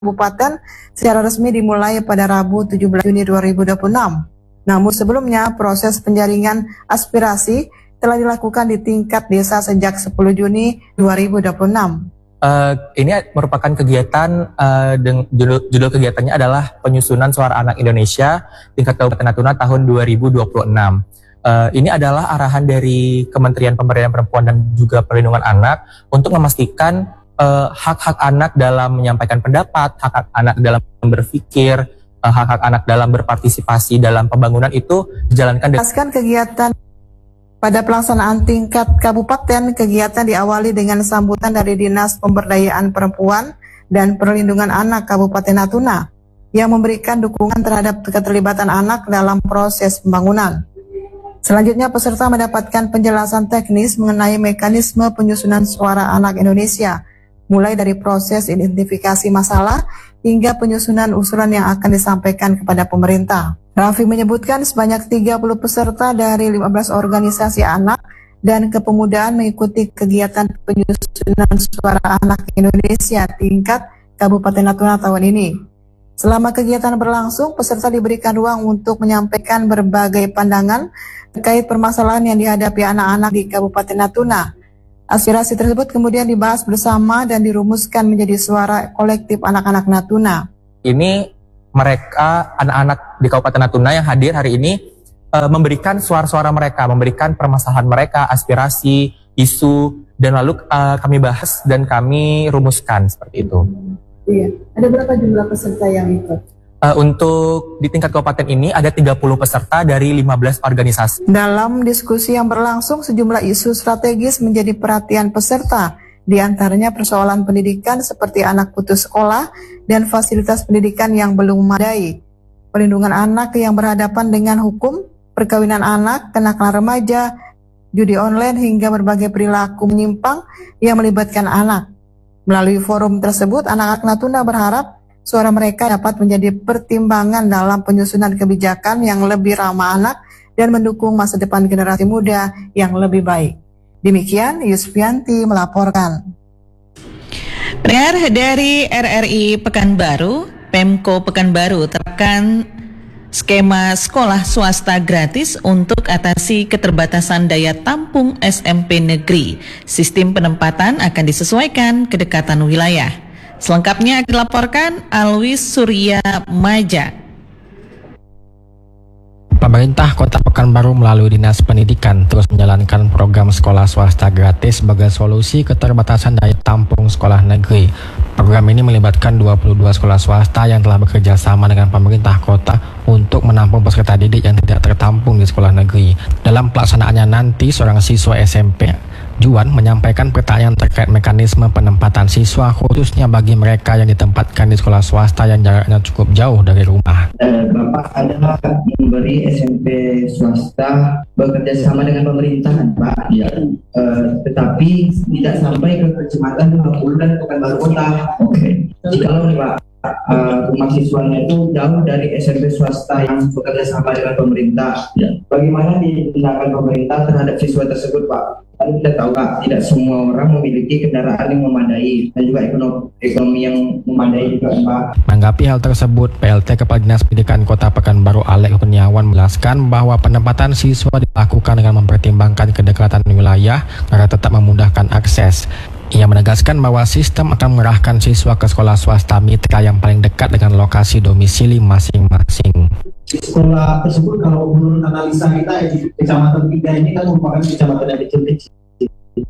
Kabupaten secara resmi dimulai pada Rabu 17 Juni 2026. Namun sebelumnya proses penjaringan aspirasi telah dilakukan di tingkat desa sejak 10 Juni 2026. Ini merupakan kegiatan, judul kegiatannya adalah Penyusunan Suara Anak Indonesia tingkat Kabupaten Natuna tahun 2026. Ini adalah arahan dari Kementerian Pemberdayaan Perempuan dan juga Perlindungan Anak untuk memastikan hak-hak anak dalam menyampaikan pendapat, hak-hak anak dalam berpikir, hak-hak anak dalam berpartisipasi dalam pembangunan itu dijalankan. Kegiatan pada pelaksanaan tingkat kabupaten, kegiatan diawali dengan sambutan dari Dinas Pemberdayaan Perempuan dan Perlindungan Anak Kabupaten Natuna yang memberikan dukungan terhadap keterlibatan anak dalam proses pembangunan. Selanjutnya peserta mendapatkan penjelasan teknis mengenai mekanisme penyusunan suara anak Indonesia, mulai dari proses identifikasi masalah hingga penyusunan usulan yang akan disampaikan kepada pemerintah. Raffi menyebutkan sebanyak 30 peserta dari 15 organisasi anak dan kepemudaan mengikuti kegiatan penyusunan suara anak Indonesia tingkat Kabupaten Natuna tahun ini. Selama kegiatan berlangsung, peserta diberikan ruang untuk menyampaikan berbagai pandangan terkait permasalahan yang dihadapi anak-anak di Kabupaten Natuna. Aspirasi tersebut kemudian dibahas bersama dan dirumuskan menjadi suara kolektif anak-anak Natuna. Ini mereka, anak-anak di Kabupaten Natuna yang hadir hari ini memberikan suara-suara mereka, memberikan permasalahan mereka, aspirasi, isu, dan lalu kami bahas dan kami rumuskan seperti itu. Iya. Ada berapa jumlah peserta yang ikut? Untuk di tingkat kabupaten ini ada 30 peserta dari 15 organisasi. Dalam diskusi yang berlangsung, sejumlah isu strategis menjadi perhatian peserta, di antaranya persoalan pendidikan seperti anak putus sekolah dan fasilitas pendidikan yang belum memadai, perlindungan anak yang berhadapan dengan hukum, perkawinan anak, kenakalan remaja, judi online hingga berbagai perilaku menyimpang yang melibatkan anak. Melalui forum tersebut, anak-anak Natuna berharap suara mereka dapat menjadi pertimbangan dalam penyusunan kebijakan yang lebih ramah anak dan mendukung masa depan generasi muda yang lebih baik. Demikian Yusfianti melaporkan. Pendengar dari RRI Pekanbaru, Pemko Pekanbaru terapkan skema sekolah swasta gratis untuk atasi keterbatasan daya tampung SMP negeri. Sistem penempatan akan disesuaikan kedekatan wilayah. Selengkapnya dilaporkan Alwis Surya Maja. Pemerintah Kota Pekanbaru melalui Dinas Pendidikan terus menjalankan program sekolah swasta gratis sebagai solusi keterbatasan daya tampung sekolah negeri. Program ini melibatkan 22 sekolah swasta yang telah bekerja sama dengan pemerintah kota untuk menampung peserta didik yang tidak tertampung di sekolah negeri. Dalam pelaksanaannya nanti, seorang siswa SMP Juan menyampaikan pertanyaan terkait mekanisme penempatan siswa khususnya bagi mereka yang ditempatkan di sekolah swasta yang jaraknya cukup jauh dari rumah. Bapak adalah memberi SMP swasta bekerja sama dengan pemerintah, Pak. Ya. Tetapi tidak sampai ke kecamatan 50 dan Pekanbaru Kota. Oke. Jikalau nih Pak, rumah siswanya itu jauh dari SMP swasta yang bekerja sama dengan pemerintah. Ya. Bagaimana tindakan pemerintah terhadap siswa tersebut, Pak? Kan kita tahu Pak, tidak semua orang memiliki kendaraan yang memadai dan juga ekonomi yang memadai juga, Pak. Menanggapi hal tersebut, PLT Kepala Dinas Pendidikan Kota Pekanbaru Alek Kurniawan menjelaskan bahwa penempatan siswa dilakukan dengan mempertimbangkan kedekatan wilayah agar tetap memudahkan akses. Ia menegaskan bahwa sistem akan mengerahkan siswa ke sekolah swasta mitra yang paling dekat dengan lokasi domisili masing-masing. Di sekolah tersebut kalau menurut analisa kita di Kecamatan 3 ini kan merupakan kecamatan yang kecil-kecil.